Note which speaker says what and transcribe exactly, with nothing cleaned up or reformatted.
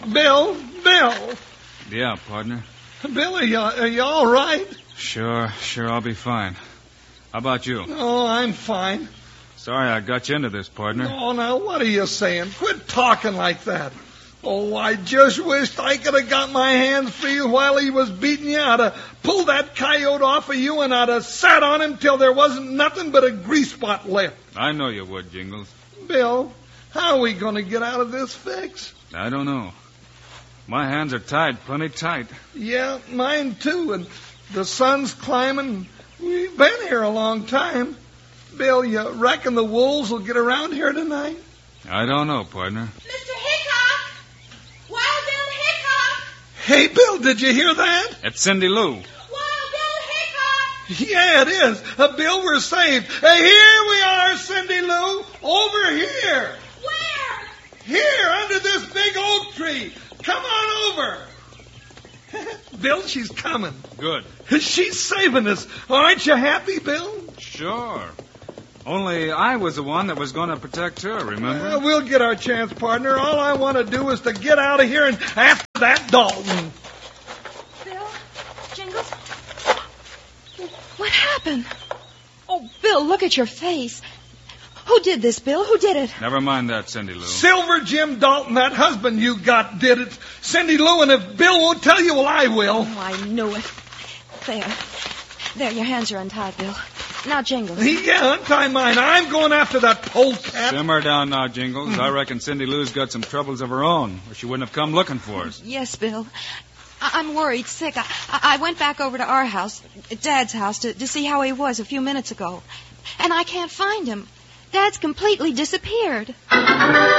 Speaker 1: Bill, Bill.
Speaker 2: Yeah, partner.
Speaker 1: Bill, are you, are you all right?
Speaker 2: Sure, sure, I'll be fine. How about you?
Speaker 1: Oh, I'm fine.
Speaker 2: Sorry I got you into this, partner.
Speaker 1: Oh, now, what are you saying? Quit talking like that. Oh, I just wished I could have got my hands free while he was beating you. I'd have pulled that coyote off of you, and I'd have sat on him till there wasn't nothing but a grease spot left.
Speaker 2: I know you would, Jingles.
Speaker 1: Bill, how are we going to get out of this fix?
Speaker 2: I don't know. My hands are tied, plenty tight.
Speaker 1: Yeah, mine too, and the sun's climbing. We've been here a long time. Bill, you reckon the wolves will get around here tonight?
Speaker 2: I don't know, partner.
Speaker 3: Mister Hickok! Wild Bill Hickok!
Speaker 1: Hey, Bill, did you hear that?
Speaker 2: It's Cindy Lou.
Speaker 3: Wild Bill Hickok!
Speaker 1: Yeah, it is. Uh, Bill, we're saved. Uh, here we are, Cindy Lou. Over here.
Speaker 3: Where?
Speaker 1: Here, under this big oak tree. Come on over. Bill, she's coming.
Speaker 2: Good.
Speaker 1: She's saving us. Aren't you happy, Bill?
Speaker 2: Sure. Only I was the one that was going to protect her, remember?
Speaker 1: Uh, we'll get our chance, partner. All I want to do is to get out of here and after that Dalton.
Speaker 4: Bill? Jingles? What happened? Oh, Bill, look at your face. Who did this, Bill? Who did it?
Speaker 2: Never mind that, Cindy Lou.
Speaker 1: Silver Jim Dalton, that husband you got, did it. Cindy Lou, and if Bill won't tell you, well, I will.
Speaker 4: Oh, I knew it. There. There, your hands are untied, Bill. Now, Jingles.
Speaker 1: Yeah, untie mine. I'm going after that polecat.
Speaker 2: Simmer down now, Jingles. I reckon Cindy Lou's got some troubles of her own, or she wouldn't have come looking for us.
Speaker 4: Yes, Bill. I- I'm worried, sick. I-, I went back over to our house, Dad's house, to-, to see how he was a few minutes ago. And I can't find him. Dad's completely disappeared.